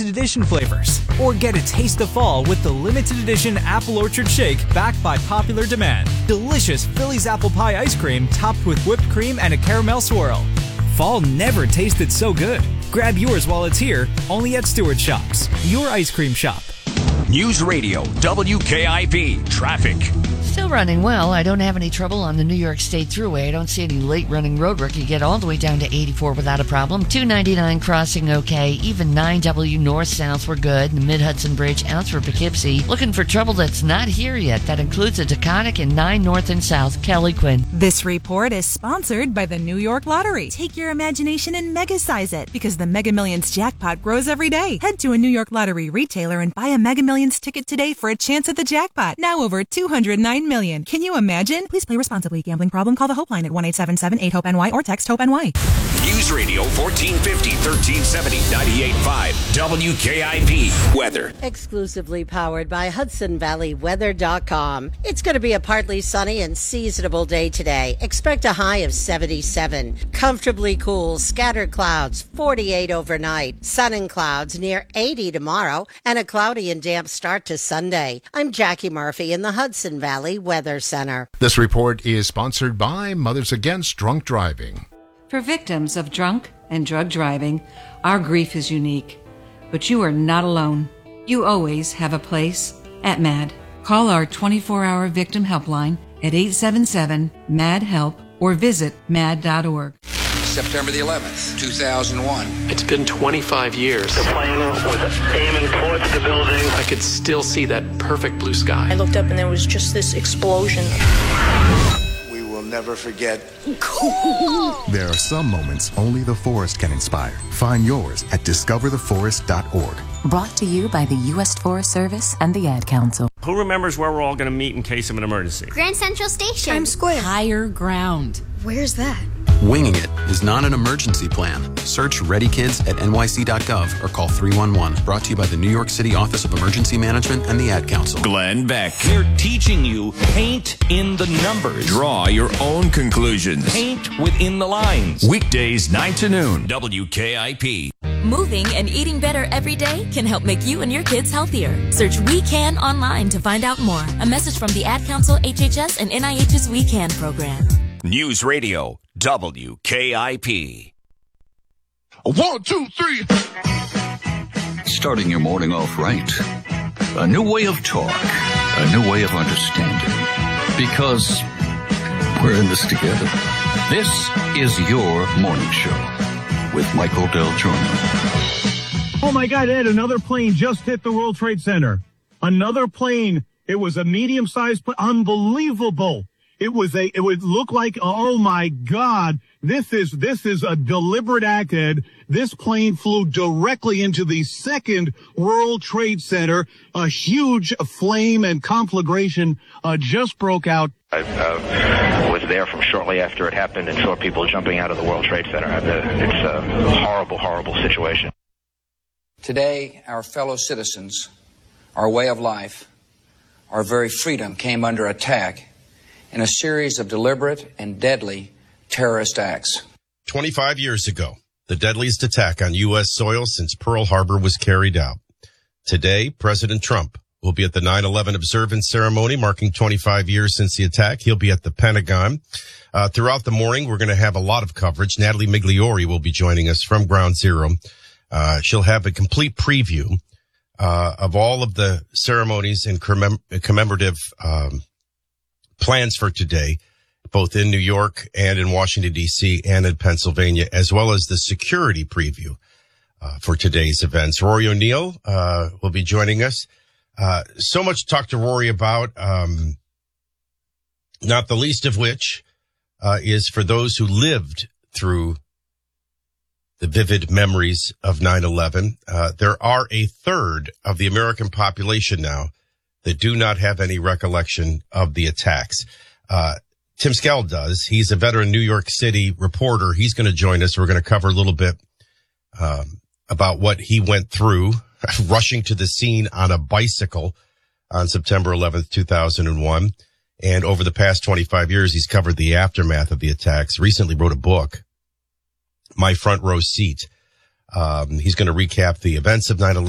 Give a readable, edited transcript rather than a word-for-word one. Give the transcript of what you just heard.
limited edition flavors. Or get a taste of fall with the limited edition Apple Orchard Shake backed by popular demand. Delicious Philly's apple pie ice cream topped with whipped cream and a caramel swirl. Fall never tasted so good. Grab yours while it's here, only at Stewart Shops, your ice cream shop. News Radio, WKIP, traffic. Still running well. I don't have any trouble on the New York State Thruway. I don't see any late running roadwork. You get all the way down to 84 without a problem. 299 crossing okay. Even 9W north-south were good. The Mid-Hudson Bridge out for Poughkeepsie. Looking for trouble that's not here yet. That includes a Taconic and 9 north and south. Kelly Quinn. This report is sponsored by the New York Lottery. Take your imagination and mega-size it because the Mega Millions jackpot grows every day. Head to a New York Lottery retailer and buy a Mega Millions ticket today for a chance at the jackpot. Now over 209 million. Can you imagine? Please play responsibly. Gambling problem? Call the Hope line at 1-877-8-HOPE-NY or text HOPE-NY. News Radio 1450, 1370, 98.5 WKIP. Weather. Exclusively powered by HudsonValleyWeather.com. It's going to be a partly sunny and seasonable day today. Expect a high of 77. Comfortably cool, scattered clouds, 48 overnight. Sun and clouds near 80 tomorrow, and a cloudy and damp start to Sunday. I'm Jackie Murphy in the Hudson Valley Weather Center. This report is sponsored by Mothers Against Drunk Driving. For victims of drunk and drug driving, our grief is unique. But you are not alone. You always have a place at MAD. Call our 24-hour victim helpline at 877-MAD-HELP or visit mad.org. September the 11th, 2001. It's been 25 years. The plane was aiming towards the building. I could still see that perfect blue sky. I looked up and there was just this explosion. We will never forget. There are some moments only the forest can inspire. Find yours at discovertheforest.org. Brought to you by the U.S. Forest Service and the Ad Council. Who remembers where we're all going to meet in case of an emergency? Grand Central Station. Times Square. Higher Ground. Where's that? Winging it is not an emergency plan. Search Ready Kids at nyc.gov or call 311. Brought to you by the New York City Office of Emergency Management and the Ad Council. Glenn Beck. We're teaching you paint in the numbers. Draw your own conclusions. Paint within the lines. Weekdays 9 to noon. WKIP. Moving and eating better every day can help make you and your kids healthier. Search We Can online to find out more. A message from the Ad Council, HHS, and NIH's We Can program. News Radio, WKIP. 1, 2, 3. Starting your morning off right. A new way of talk. A new way of understanding. Because we're in this together. This is your morning show with Michael Del Giorno. Oh my God, Ed, another plane just hit the World Trade Center. Another plane. It was a medium-sized plane. Unbelievable. It would look like, oh my God, this is a deliberate act, Ed. This plane flew directly into the second World Trade Center. A huge flame and conflagration just broke out. I was there from shortly after it happened and saw people jumping out of the World Trade Center. It's a horrible, horrible situation. Today, our fellow citizens, our way of life, our very freedom came under attack in a series of deliberate and deadly terrorist acts. 25 years ago, the deadliest attack on U.S. soil since Pearl Harbor was carried out. Today, President Trump will be at the 9/11 observance ceremony marking 25 years since the attack. He'll be at the Pentagon. Throughout the morning, we're going to have a lot of coverage. Natalie Migliori will be joining us from Ground Zero. She'll have a complete preview of all of the ceremonies and commemorative plans for today, both in New York and in Washington, D.C. and in Pennsylvania, as well as the security preview for today's events. Rory O'Neill will be joining us. So much to talk to Rory about, not the least of which is for those who lived through the vivid memories of 9/11. There are a third of the American population now that do not have any recollection of the attacks. Tim Skell does. He's a veteran New York City reporter. He's going to join us. We're going to cover a little bit about what he went through, rushing to the scene on a bicycle on September 11th, 2001. And over the past 25 years, he's covered the aftermath of the attacks. Recently wrote a book, My Front Row Seat. He's going to recap the events of 9/11.